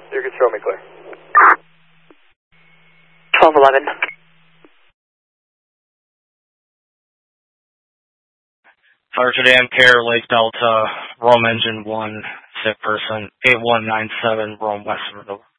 You can show me clear. 1211. Sergeant Ampere, Lake Delta, Rome Engine 1, sick person, 8197, Rome West River.